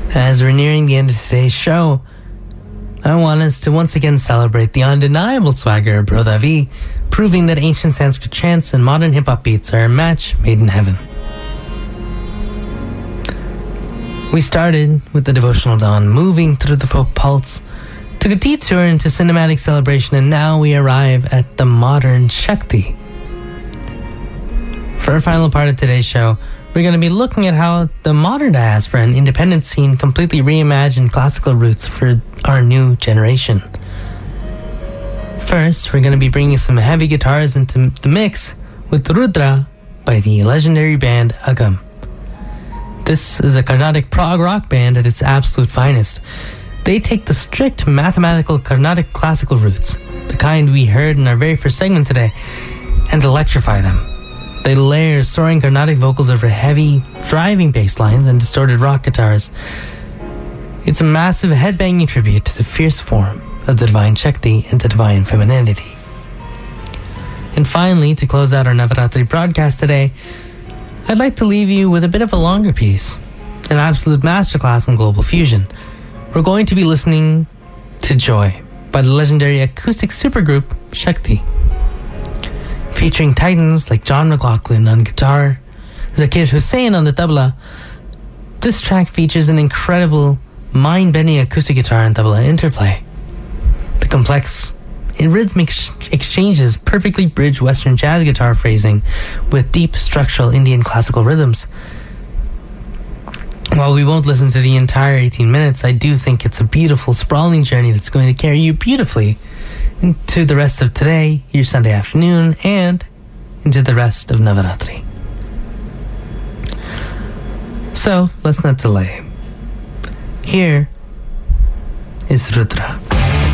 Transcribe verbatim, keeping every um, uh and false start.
As we're nearing the end of today's show, I want us to once again celebrate the undeniable swagger of Bro Davi, proving that ancient Sanskrit chants and modern hip-hop beats are a match made in heaven. We started with the devotional dawn, moving through the folk pulse, took a detour into cinematic celebration, and now we arrive at the modern Shakti. For our final part of today's show, we're going to be looking at how the modern diaspora and independent scene completely reimagined classical roots for our new generation. First, we're going to be bringing some heavy guitars into the mix with Rudra by the legendary band Agam. This is a Carnatic prog rock band at its absolute finest. They take the strict mathematical Carnatic classical roots, the kind we heard in our very first segment today, and electrify them. They layer soaring Carnatic vocals over heavy, driving bass lines and distorted rock guitars. It's a massive headbanging tribute to the fierce form of the divine Shakti and the divine femininity. And finally, to close out our Navaratri broadcast today, I'd like to leave you with a bit of a longer piece, an absolute masterclass in global fusion. We're going to be listening to Joy by the legendary acoustic supergroup Shakti. Featuring titans like John McLaughlin on guitar, Zakir Hussain on the tabla, this track features an incredible, mind-bending acoustic guitar and tabla interplay. The complex and rhythmic sh- exchanges perfectly bridge Western jazz guitar phrasing with deep structural Indian classical rhythms. While we won't listen to the entire eighteen minutes, I do think it's a beautiful, sprawling journey that's going to carry you beautifully into the rest of today, your Sunday afternoon, and into the rest of Navaratri. So, let's not delay. Here is Rudra.